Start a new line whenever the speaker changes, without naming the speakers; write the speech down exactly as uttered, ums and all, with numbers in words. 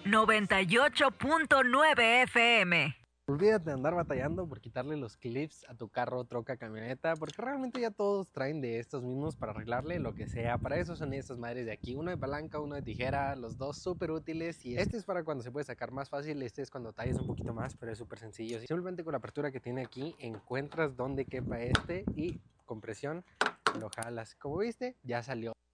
noventa y ocho punto nueve F M.
Olvídate de andar batallando por quitarle los clips a tu carro, troca, camioneta, porque realmente ya todos traen de estos mismos para arreglarle lo que sea. Para eso son estas madres de aquí, uno de palanca, uno de tijera, los dos súper útiles. Y este es para cuando se puede sacar más fácil, este es cuando talles un poquito más, pero es súper sencillo. Simplemente con la apertura que tiene aquí encuentras donde quepa este y con presión lo jalas. Como viste, ya salió.